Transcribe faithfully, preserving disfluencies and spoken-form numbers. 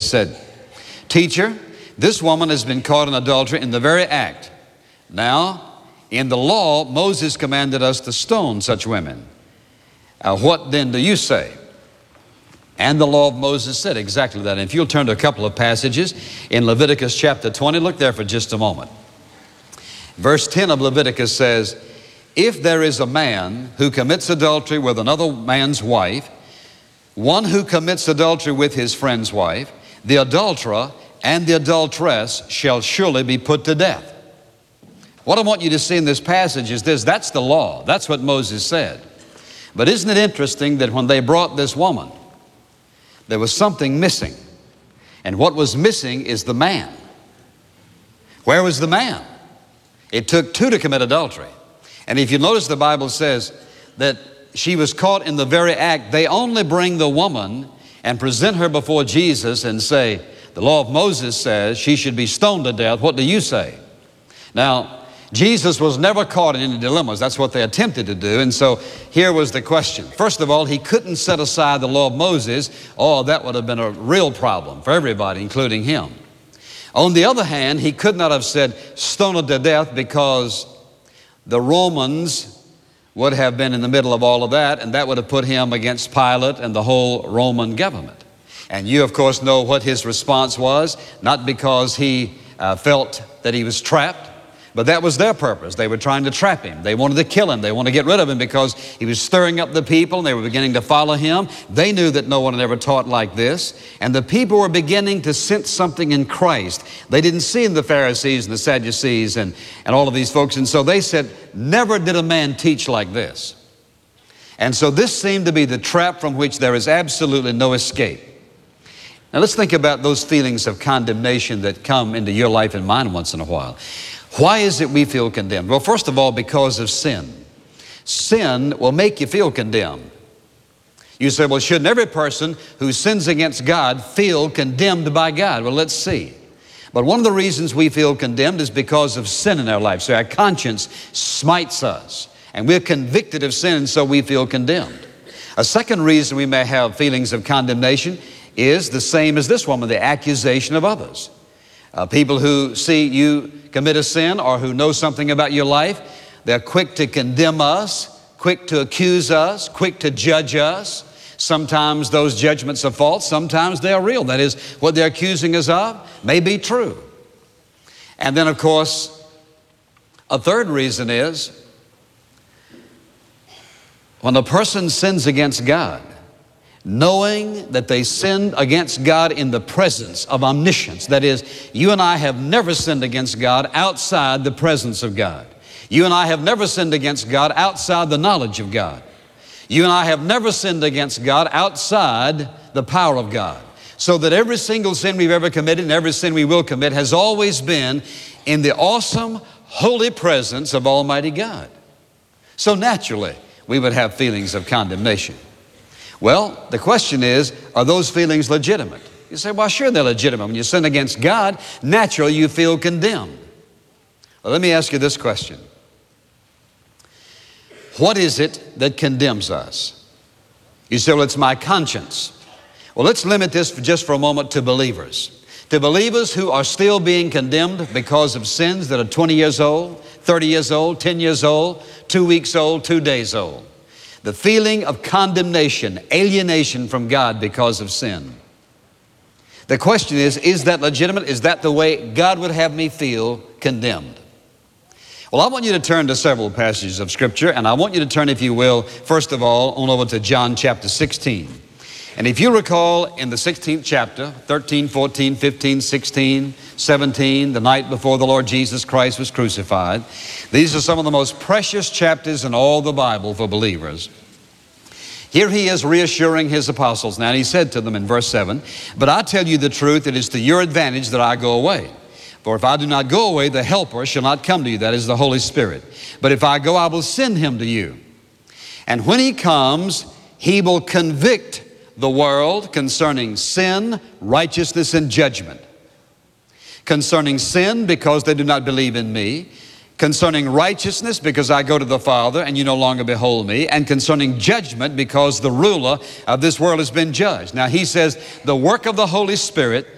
said, "Teacher, this woman has been caught in adultery in the very act. Now, in the law, Moses commanded us to stone such women. Uh, what then do you say?" And the law of Moses said exactly that. And if you'll turn to a couple of passages in Leviticus chapter twenty, look there for just a moment. Verse ten of Leviticus says, "If there is a man who commits adultery with another man's wife, one who commits adultery with his friend's wife, the adulterer and the adulteress shall surely be put to death." What I want you to see in this passage is this: that's the law. That's what Moses said. But isn't it interesting that when they brought this woman, there was something missing. And what was missing is the man. Where was the man? It took two to commit adultery. And if you notice, the Bible says that she was caught in the very act. They only bring the woman and present her before Jesus and say, the law of Moses says she should be stoned to death. What do you say? Now, Jesus was never caught in any dilemmas. That's what they attempted to do. And so here was the question. First of all, he couldn't set aside the law of Moses. Oh, that would have been a real problem for everybody, including him. On the other hand, he could not have said stone her to death, because the Romans would have been in the middle of all of that, and that would have put him against Pilate and the whole Roman government. And you, of course, know what his response was. Not because he uh, felt that he was trapped, but that was their purpose. They were trying to trap him. They wanted to kill him. They wanted to get rid of him because he was stirring up the people and they were beginning to follow him. They knew that no one had ever taught like this. And the people were beginning to sense something in Christ. They didn't see in the Pharisees and the Sadducees and, and all of these folks. And so they said, never did a man teach like this. And so this seemed to be the trap from which there is absolutely no escape. Now let's think about those feelings of condemnation that come into your life and mine once in a while. Why is it we feel condemned? Well, first of all, because of sin. Sin will make you feel condemned. You say, well, shouldn't every person who sins against God feel condemned by God? Well, let's see. But one of the reasons we feel condemned is because of sin in our life. So our conscience smites us, and we're convicted of sin, and so we feel condemned. A second reason we may have feelings of condemnation is the same as this woman, the accusation of others. Uh, people who see you commit a sin or who know something about your life, they're quick to condemn us, quick to accuse us, quick to judge us. Sometimes those judgments are false, sometimes they are real. That is, what they're accusing us of may be true. And then, of course, a third reason is when a person sins against God, knowing that they sinned against God in the presence of omniscience. That is, you and I have never sinned against God outside the presence of God. You and I have never sinned against God outside the knowledge of God. You and I have never sinned against God outside the power of God. So that every single sin we've ever committed and every sin we will commit has always been in the awesome, holy presence of Almighty God. So naturally, we would have feelings of condemnation. Well, the question is, are those feelings legitimate? You say, well, sure they're legitimate. When you sin against God, naturally you feel condemned. Well, let me ask you this question. What is it that condemns us? You say, well, it's my conscience. Well, let's limit this for just for a moment to believers. To believers who are still being condemned because of sins that are twenty years old, thirty years old, ten years old, two weeks old, two days old. The feeling of condemnation, alienation from God because of sin. The question is, is that legitimate? Is that the way God would have me feel condemned? Well, I want you to turn to several passages of Scripture, and I want you to turn, if you will, first of all, on over to John chapter sixteen. And if you recall in the sixteenth chapter, thirteen, fourteen, fifteen, sixteen, seventeen, the night before the Lord Jesus Christ was crucified, these are some of the most precious chapters in all the Bible for believers. Here he is reassuring his apostles now, and he said to them in verse seven, "But I tell you the truth, it is to your advantage that I go away. For if I do not go away, the Helper shall not come to you, that is the Holy Spirit. But if I go, I will send him to you. And when he comes, he will convict the world concerning sin, righteousness, and judgment. Concerning sin, because they do not believe in me. Concerning righteousness, because I go to the Father and you no longer behold me. And concerning judgment, because the ruler of this world has been judged." Now he says the work of the Holy Spirit